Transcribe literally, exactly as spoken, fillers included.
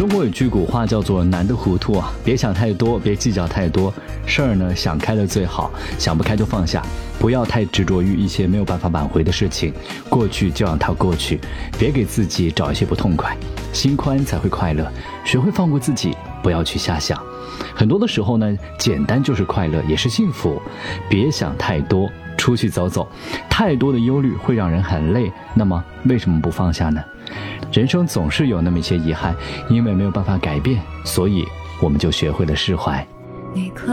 中国有句古话叫做难得糊涂啊，别想太多，别计较太多，事儿呢想开了最好，想不开就放下，不要太执着于一些没有办法挽回的事情，过去就让它过去，别给自己找一些不痛快，心宽才会快乐，学会放过自己，不要去瞎想。很多的时候呢，简单就是快乐，也是幸福，别想太多，出去走走，太多的忧虑会让人很累，那么为什么不放下呢？人生总是有那么一些遗憾，因为没有办法改变，所以我们就学会了释怀。 你可